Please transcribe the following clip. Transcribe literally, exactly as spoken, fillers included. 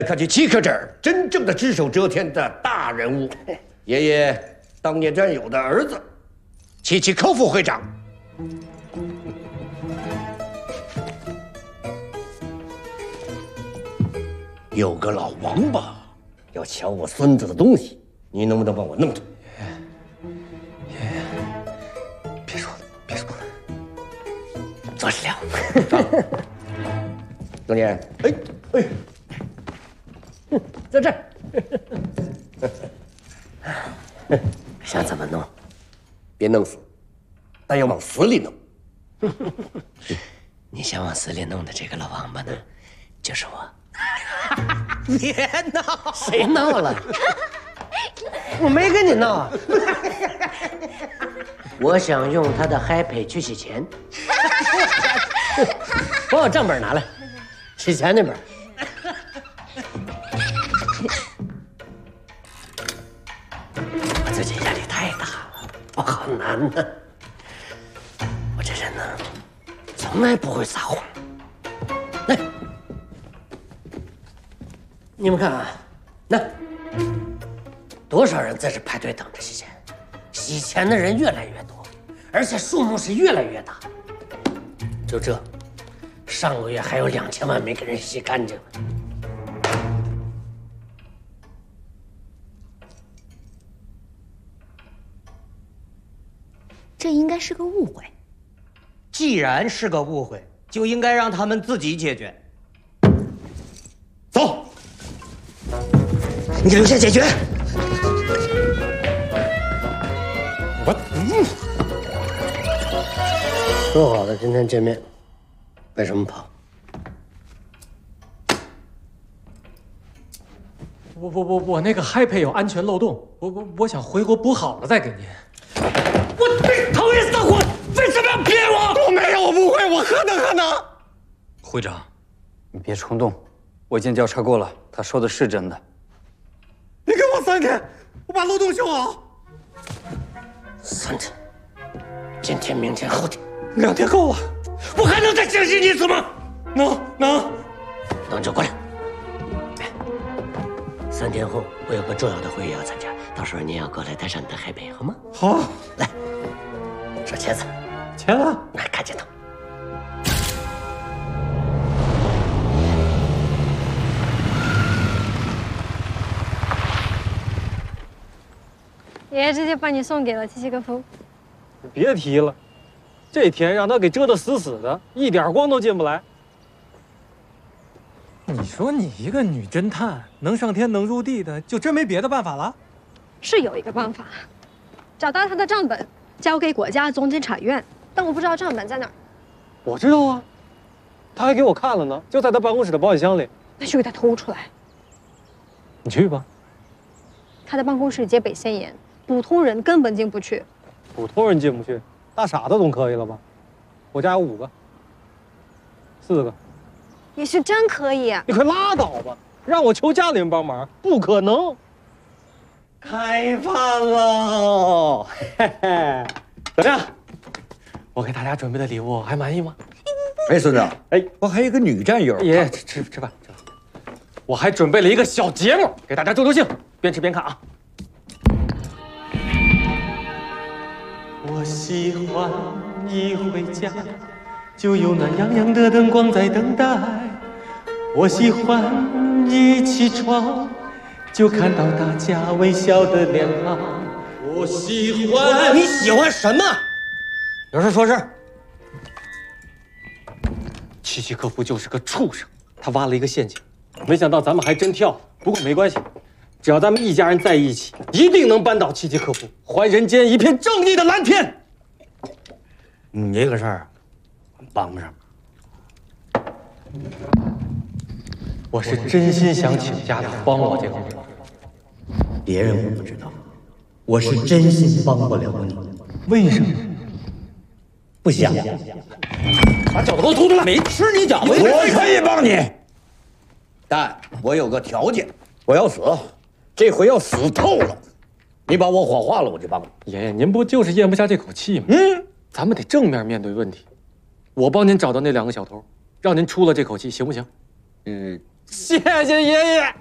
看去齐克这儿真正的只手遮天的大人物，爷爷当年战友的儿子，齐齐科夫会长。有个老王八要抢我孙子的东西，你能不能帮我弄他？ 爷爷，别说了，别说了， 做事了。东年，哎哎。 在这儿，想怎么弄？别弄死，但要往死里弄。 你想往死里弄的这个老王八呢，就是我。 别闹！ 谁闹了？我没跟你闹啊！我想用他的 happy 去洗钱。把我账本拿来，洗钱那本。 我最近压力太大了，我好难呢。我这人呢，从来不会撒谎。来，你们看啊，那多少人在这排队等着洗钱，洗钱的人越来越多，而且数目是越来越大。就这，上个月还有两千万没给人洗干净呢。 这应该是个误会。 既然是个误会，就应该让他们自己解决。 走，你留下解决。我嗯， 说好了今天见面，为什么跑？ 我我我我那个 Happy 有安全漏洞，我我我想回国补好了再给您。 我最讨厌撒谎，为什么要骗我？我没有误会，我何德何能？ 会长，你别冲动，我已经调查过了，他说的是真的。 你给我三天，我把漏洞修好。 三天，今天、明天、后天， 两天够了，我还能再相信你一次吗？能能， 那你就过来。三天后我有个重要的会议要参加，到时候你也要过来带上你的 Happy， 好吗？ 好， 来。 说签字， 签了， 来看镜头。 爷爷直接把你送给了齐齐科夫。 别提了，这天让他给遮得死死的，一点光都进不来。你说你一个女侦探，能上天能入地的，就真没别的办法了？ 是有一个办法，找到他的账本。 交给国家总检察院，但我不知道账本在哪儿。 我知道啊，他还给我看了呢，就在他办公室的保险箱里。 那就给他偷出来。 你去吧。 他的办公室戒备森严，普通人根本进不去。 普通人进不去，大傻子总可以了吧？我家有五个，四个。 也许真可以。 你快拉倒吧，让我求家里人帮忙，不可能。 开饭喽！嘿嘿， 怎么样？我给大家准备的礼物还满意吗？ 哎，孙子，哎，我还有一个女战友。 爷爷吃吃吃饭，吃饭。我还准备了一个小节目，给大家助助兴，边吃边看啊。我喜欢一回家就有那洋洋的灯光在等待，我喜欢一起床。 就看到大家微笑的脸庞，我喜欢。 你喜欢什么？有事说事。 齐齐科夫就是个畜生，他挖了一个陷阱，没想到咱们还真跳。不过没关系，只要咱们一家人在一起，一定能扳倒齐齐科夫，还人间一片正义的蓝天。 你这个事儿，帮不上。 我是真心想请假的，帮我这个忙。 别人我不知道，我是真心帮不了你。 为什么？ 不想。 把饺子给我吐出来！ 没吃你饺子， 我可以帮你，但我有个条件，我要死，这回要死透了。你把我火化了，我就帮你。 爷爷，您不就是咽不下这口气吗？嗯，咱们得正面面对问题。我帮您找到那两个小偷，让您出了这口气，行不行？ 嗯。 谢谢爷爷。